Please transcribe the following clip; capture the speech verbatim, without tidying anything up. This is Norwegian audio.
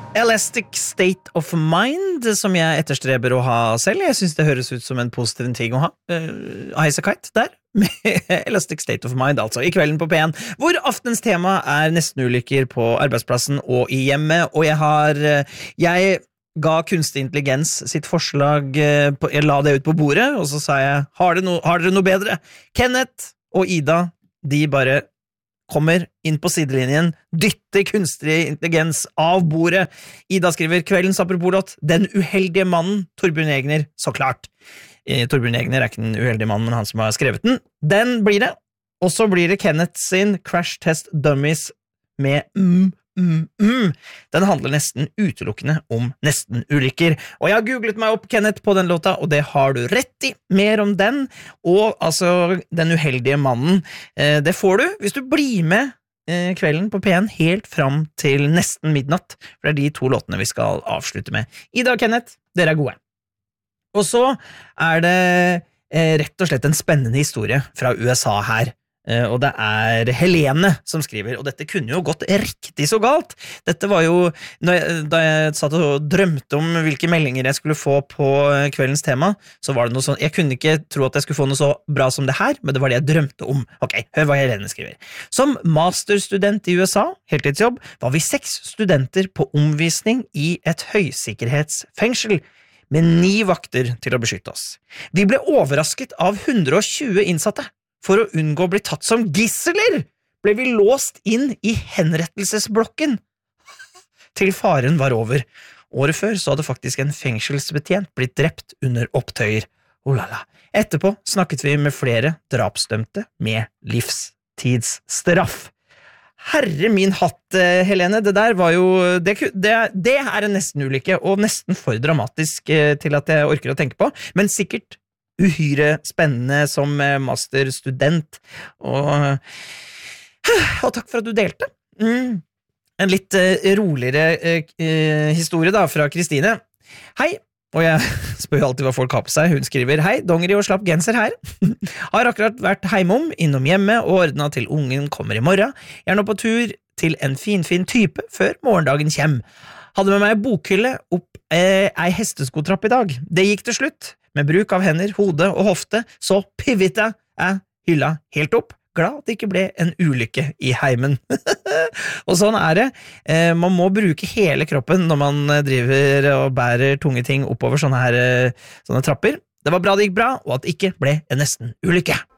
Elastic State of Mind, som jeg etterstreber å ha selv. Jeg synes det høres ut som en positiv ting å ha. Uh, Highasakite der, med Elastic State of Mind, altså, i kvelden på P en, hvor aftens tema er nestenulykker på arbeidsplassen og i hjemmet, og jeg har, jeg ga kunstig intelligens sitt forslag, på, jeg la det ut på bordet, og så sa jeg, har dere, no, har dere noe bedre? Kenneth og Ida, de bare kommer inn på sidelinjen, dytter kunstig intelligens av bordet. Ida skriver, kveldens apropos-låt, Den uheldige mannen, Torbjørn Egner, så klart. Eh, Torbjørn Egner er ikke den uheldige mannen, men han som har skrevet den. Den blir det. Og så blir det Kenneth sin Crash Test Dummies med mm, mm, mm. Den handler nesten utelukkende om nesten ulykker. Og jeg har googlet meg opp Kenneth på den låta, og det har du rett i. Mer om den, og altså Den uheldige mannen. Eh, det får du hvis du blir med eh, kvelden på P en helt fram til nesten midnatt, for det er de to låtene vi skal avslutte med. Ida og Kenneth, dere er gode. Og så er det eh, rett og slett en spennende historie fra U S A her, eh, og det er Helene som skriver, og dette kunne jo gått riktig så galt. Dette var jo, jeg, da jeg satt og drømte om hvilke meldinger jeg skulle få på kveldens tema, så var det noe sånn, jeg kunne ikke tro at jeg skulle få noe så bra som det her, men det var det jeg drømte om. Ok, hør hva Helene skriver. Som masterstudent i U S A, heltidsjobb, var vi seks studenter på omvisning i et høysikkerhetsfengsel, med ni vakter til å beskytte oss. Vi ble overrasket av hundre og tjue innsatte. For å unngå å bli tatt som gisseler, ble vi låst inn i henrettelsesblokken. Til faren var over. Året før så hadde faktisk en fengselsbetjent blitt drept under opptøyer. Oh la la. Etterpå snakket vi med flere drapsdømte med livstidsstraff. Herre min hatt, Helene, det der var jo, det, det, det er en nesten ulykke, og nesten for dramatisk til at jeg orker å tenke på, men sikkert uhyre spennende som masterstudent, og, og takk for at du delte. Mm. En litt roligere uh, historie da, fra Kristine. Hei, og jeg spør jo alltid hva folk har på seg. Hun skriver, hei, dongeri og slapp genser her. Har akkurat vært heimom, innom hjemme og ordnet til ungen kommer i morgen. Jeg er nå på tur til en finfin type før morgendagen kjem. Hadde med meg bokhylle opp eh, ei hesteskotrapp i dag. Det gikk til slutt. Med bruk av hender, hode og hofte, så pivita jeg hylla helt opp. Glad at det ikke ble en ulykke i heimen. Og sånn er det. Eh, man må bruke hele kroppen når man driver og bærer tunge ting oppover sånne, her, sånne trapper. Det var bra det gikk bra, og at det ikke ble en nesten ulykke.